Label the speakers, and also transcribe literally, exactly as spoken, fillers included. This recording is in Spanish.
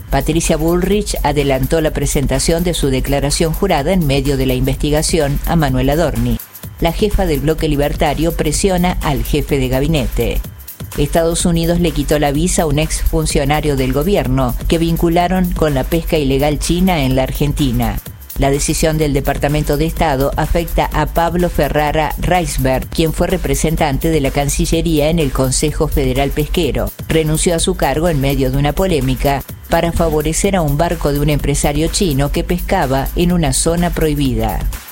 Speaker 1: Patricia Bullrich adelantó la presentación de su declaración jurada en medio de la investigación a Manuel Adorni. La jefa del bloque libertario presiona al jefe de gabinete. Estados Unidos le quitó la visa a un exfuncionario del gobierno que vincularon con la pesca ilegal china en la Argentina. La decisión del Departamento de Estado afecta a Pablo Ferrara Reisberg, quien fue representante de la Cancillería en el Consejo Federal Pesquero. Renunció a su cargo en medio de una polémica para favorecer a un barco de un empresario chino que pescaba en una zona prohibida.